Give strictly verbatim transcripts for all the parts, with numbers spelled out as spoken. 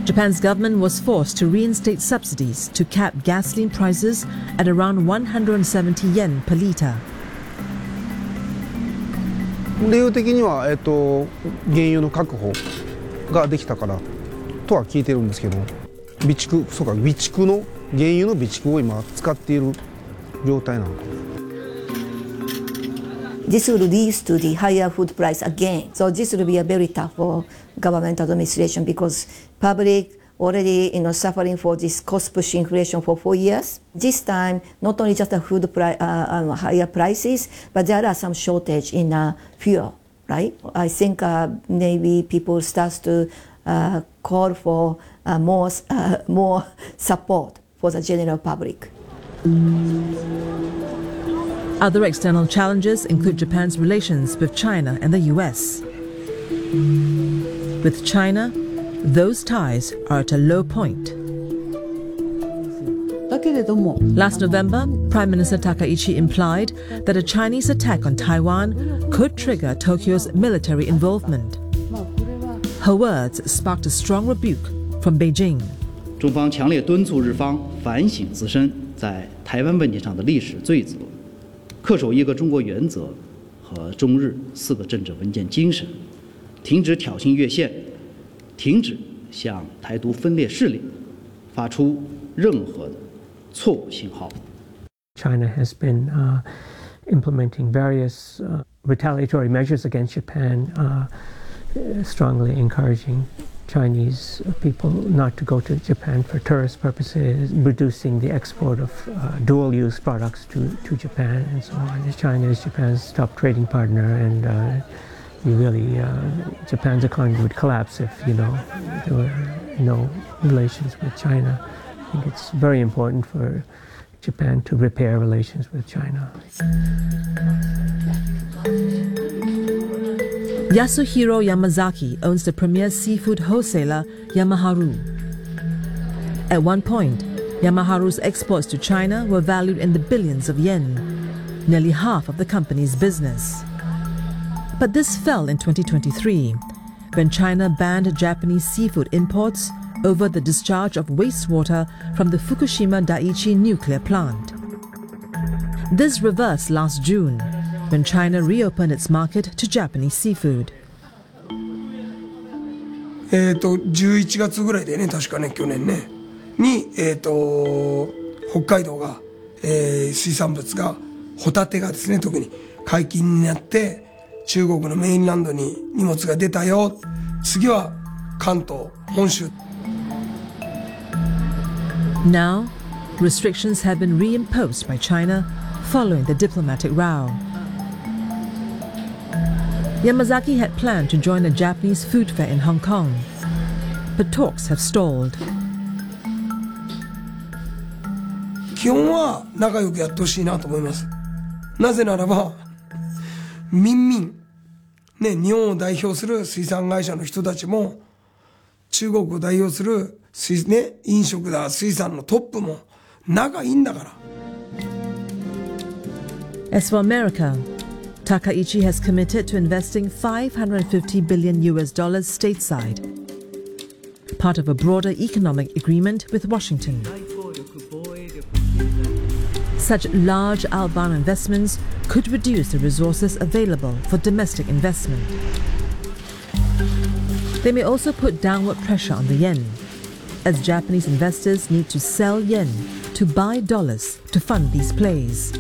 Japan's government was forced to reinstate subsidies to cap gasoline prices at around one hundred seventy yen per litre. 理由的には、えっと、原油の確保ができたからとは聞いてるんですけど、備蓄、そうか、備蓄の原油の備蓄を今使っている状態なのか。 This will lead to the higher food price again. So this will be a very tough for government administration because public already you know, suffering for this cost-push inflation for four years. This time, not only just the food price, uh, um, higher prices, but there are some shortage in uh, fuel, right? I think uh, maybe people start to uh, call for uh, more, uh, more support for the general public. Other external challenges include Japan's relations with China and the U S. With China, those ties are at a low point. Last November, Prime Minister Takaichi implied that a Chinese attack on Taiwan could trigger Tokyo's military involvement. Her words sparked a strong rebuke from Beijing. 中方强烈敦促日方反省自身在台湾问题上的历史罪责，恪守一个中国原则和中日四个政治文件精神，停止挑衅越线，停止向台独分裂势力发出任何的错误信号。 China has been uh, implementing various uh, retaliatory measures against Japan, uh, strongly encouraging Chinese people not to go to Japan for tourist purposes, reducing the export of uh, dual-use products to, to Japan and so on. China is Japan's top trading partner, and uh, you really, uh, Japan's economy would collapse if, you know, there were no relations with China. I think it's very important for Japan to repair relations with China. Yasuhiro Yamazaki owns the premier seafood wholesaler Yamaharu. At one point, Yamaharu's exports to China were valued in the billions of yen, nearly half of the company's business. But this fell in twenty twenty-three, when China banned Japanese seafood imports over the discharge of wastewater from the Fukushima Daiichi nuclear plant. This reversed last June, when China reopened its market to Japanese seafood. えっとじゅういちがつぐらいでね、確かね、去年ねにえっと北海道が、えー、水産物がホタテがですね、特に解禁になって中国のメインランドに荷物が出たよ。次は関東、本州。 Now, restrictions have been reimposed by China following the diplomatic row. Yamazaki had planned to join a Japanese food fair in Hong Kong, but talks have stalled. 基本は仲良くやってほしいなと思います。なぜならば、民民、ね、日本を代表する水産会社の人たちも、中国を代表する水、ね、飲食だ、水産のトップも仲いいんだから。 As for America, Takaichi has committed to investing five hundred fifty billion U S dollars stateside, part of a broader economic agreement with Washington. Such large outbound investments could reduce the resources available for domestic investment. They may also put downward pressure on the yen, as Japanese investors need to sell yen to buy dollars to fund these plays.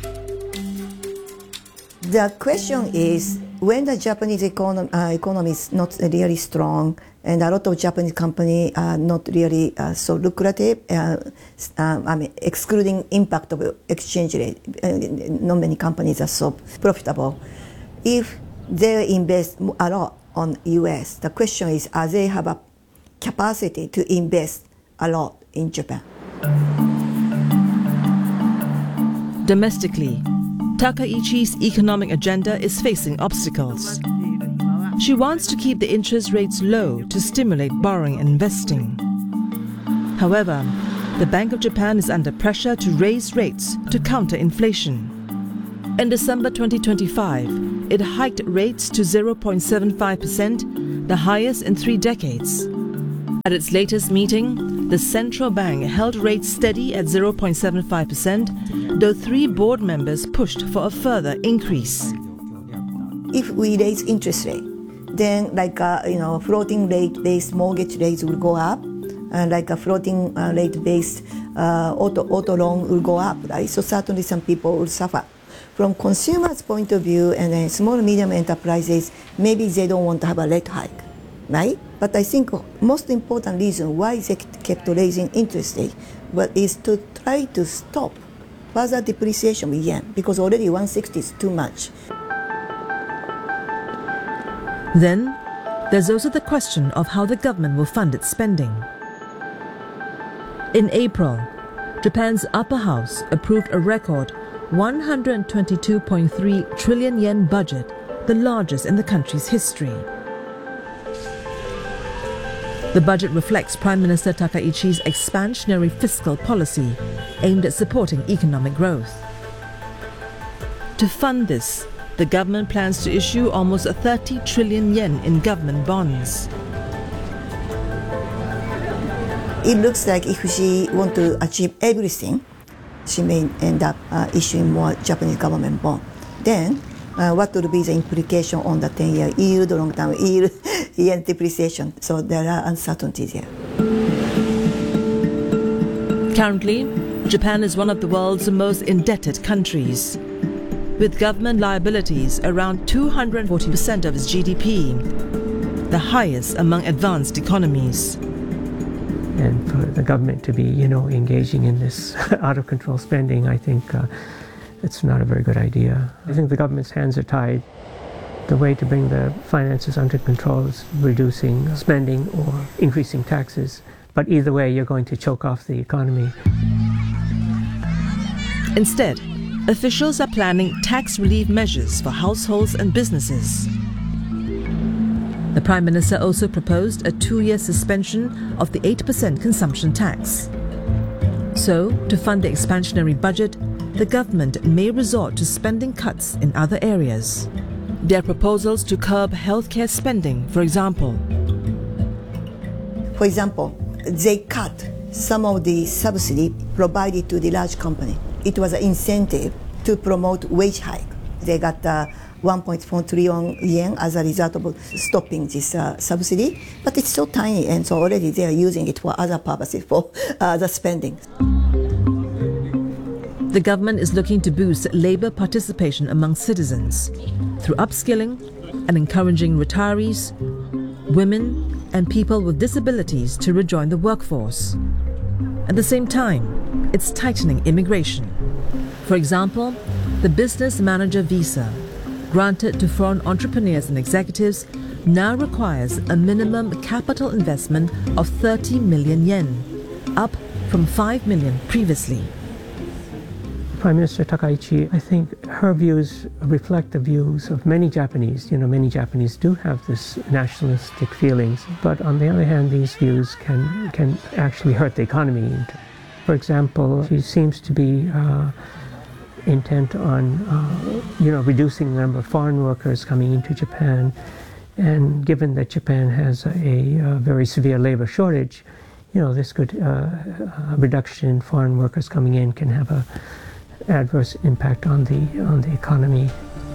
The question is, when the Japanese economy, uh, economy is not really strong, and a lot of Japanese companies are not really uh, so lucrative, uh, um, I mean, excluding impact of exchange rate, uh, not many companies are so profitable. If they invest a lot on U S, the question is, are they have a capacity to invest a lot in Japan? Domestically, Takaichi's economic agenda is facing obstacles. She wants to keep the interest rates low to stimulate borrowing and investing. However, the Bank of Japan is under pressure to raise rates to counter inflation. In December twenty twenty-five, it hiked rates to zero point seven five percent, the highest in three decades. At its latest meeting, the central bank held rates steady at zero point seven five percent, though three board members pushed for a further increase. If we raise interest rate, then like a, you know, floating rate based mortgage rates will go up, and like a floating uh, rate based uh, auto auto loan will go up, right? So certainly some people will suffer. From consumers' point of view, and then small and medium enterprises, maybe they don't want to have a rate hike, right? But I think most important reason why they kept raising interest rate, but is to try to stop further depreciation of yen, because already one sixty is too much. Then, there's also the question of how the government will fund its spending. In April, Japan's upper house approved a record one hundred twenty-two point three trillion yen budget, the largest in the country's history. The budget reflects Prime Minister Takaichi's expansionary fiscal policy aimed at supporting economic growth. To fund this, the government plans to issue almost thirty trillion yen in government bonds. It looks like if she wants to achieve everything, she may end up uh, issuing more Japanese government bond. Then, uh, what will be the implication on the ten-year yield, long-term yield, yen depreciation? So there are uncertainties here. Currently, Japan is one of the world's most indebted countries, with government liabilities around two hundred forty percent of its G D P, the highest among advanced economies. And for the government to be, you know, engaging in this out-of-control spending, I think uh, it's not a very good idea. I think the government's hands are tied. The way to bring the finances under control is reducing spending or increasing taxes. But either way, you're going to choke off the economy. Instead, officials are planning tax relief measures for households and businesses. The Prime Minister also proposed a two-year suspension of the eight percent consumption tax. So, to fund the expansionary budget, the government may resort to spending cuts in other areas. There are proposals to curb healthcare spending, for example. For example, they cut some of the subsidy provided to the large company. It was an incentive to promote wage hike. They got uh, one point four trillion yen as a result of stopping this uh, subsidy, but it's so tiny, and so already they are using it for other purposes, for uh, other spending. The government is looking to boost labor participation among citizens through upskilling and encouraging retirees, women, and people with disabilities to rejoin the workforce. At the same time, it's tightening immigration. For example, the business manager visa, granted to foreign entrepreneurs and executives, now requires a minimum capital investment of thirty million yen, up from five million previously. Prime Minister Takaichi, I think her views reflect the views of many Japanese. You know, many Japanese do have this nationalistic feelings, but on the other hand, these views can, can actually hurt the economy. For example, she sees to be uh, intent on, uh, you know, reducing the number of foreign workers coming into Japan. And given that Japan has a, a very severe labor shortage, you know, this could, uh, a reduction in foreign workers coming in can have a adverse impact on the, on the economy.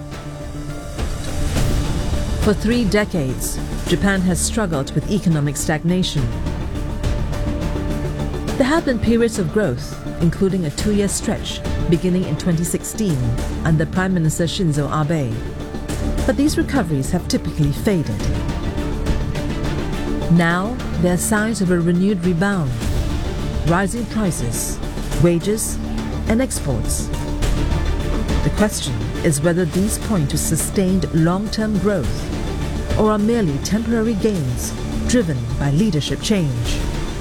For three decades, Japan has struggled with economic stagnation. There have been periods of growth, including a two-year stretch beginning in twenty sixteen under Prime Minister Shinzo Abe. But these recoveries have typically faded. Now, there are signs of a renewed rebound, rising prices, wages, and exports. The question is whether these point to sustained long-term growth or are merely temporary gains driven by leadership change.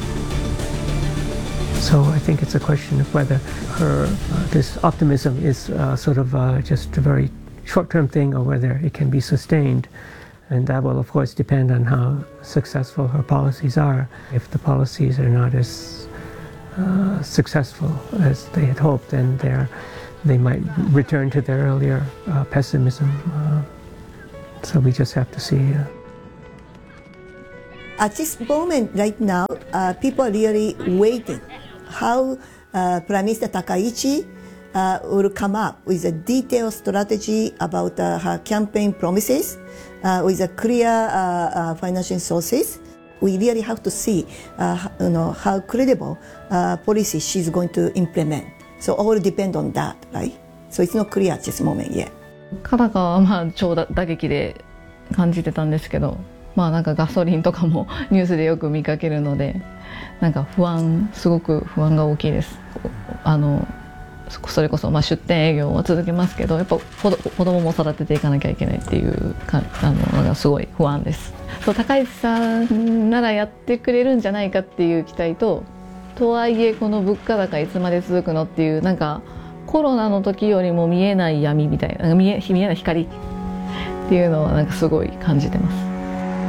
So I think it's a question of whether her uh, this optimism is uh, sort of uh, just a very short-term thing or whether it can be sustained. And that will, of course, depend on how successful her policies are. If the policies are not as uh, successful as they had hoped, then they're, they might return to their earlier uh, pessimism. Uh, so we just have to see. Uh. At this moment, right now, uh, people are really waiting how uh, Prime Minister Takaichi uh, will come up with a detailed strategy about uh, her campaign promises uh, with a clear uh, uh, financial sources. We really have to see uh, you know, how credible uh, policy she's going to implement. So all depend on that, right? So it's not clear at this moment yet. カナカはまあ超打撃で感じてたんですけど、まあなんかガソリンとかもニュースでよく見かけるので、なんか不安、すごく不安が大きいです。あのそれこそまあ出店営業は続けますけど、やっぱ子供も育てていかなきゃいけないっていうか、あのがすごい不安です。そう、高市さんならやってくれるんじゃないかっていう期待と、とはいえこの物価高いつまで続くのっていう、なんかコロナの時よりも見えない闇みたいな、見え、見えない光っていうのはなんかすごい感じてます。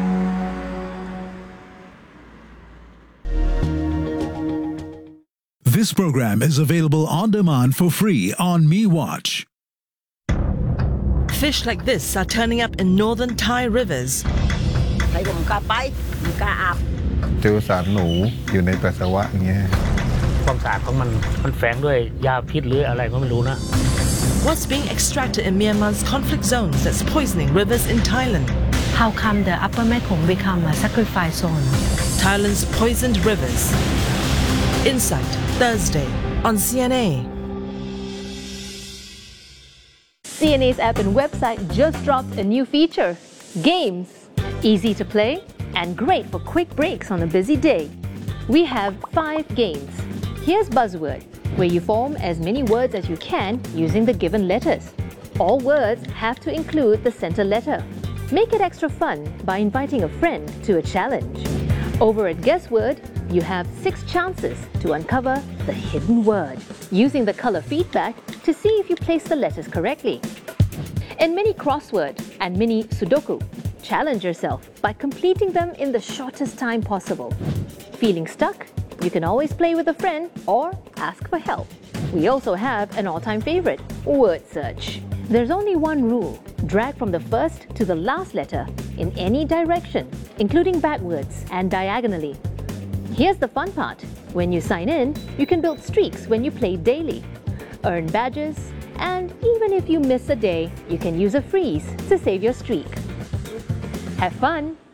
This program is available on demand for free on MeWatch. Fish like this are turning up in northern Thai rivers. เจอสารหนูอยู่ในปัสสาวะอย่างเงี้ยความสะอาดของมันมันแฝงด้วยยาพิษหรืออะไรก็ไม่รู้นะ What's being extracted in Myanmar's conflict zones that's poisoning rivers in Thailand? How come the upper Mekong become a sacrifice zone? Thailand's poisoned rivers. Insight, Thursday on C N A. C N A's app and website just dropped a new feature, Games. Easy to play and great for quick breaks on a busy day. We have five games. Here's Buzzword, where you form as many words as you can using the given letters. All words have to include the center letter. Make it extra fun by inviting a friend to a challenge. Over at Guessword, you have six chances to uncover the hidden word, using the color feedback to see if you place the letters correctly. In Mini Crossword and Mini Sudoku, challenge yourself by completing them in the shortest time possible. Feeling stuck? You can always play with a friend or ask for help. We also have an all-time favorite, word search. There's only one rule. Drag from the first to the last letter in any direction, including backwards and diagonally. Here's the fun part. When you sign in, you can build streaks when you play daily, earn badges, and even if you miss a day, you can use a freeze to save your streak. Have fun!